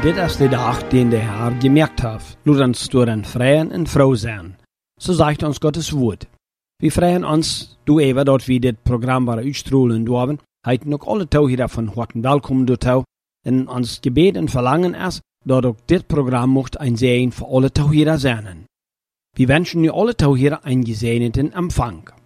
Dit is de dag den der Herr gemerkt heeft. Laat ons door een vrijen en vrouw zijn. So sagt uns Gottes Wort. Wir freuen uns, du Eva, dort wir dit Programm bei uitstrahlen dürfen, heiten auch alle Tauhüter von Horten willkommen dort. Und uns Gebet und Verlangen ist, dort auch dit Programm mocht ein Segen für alle Tauhüter sein. Wir wünschen dir alle Tauhüter einen gesegneten Empfang.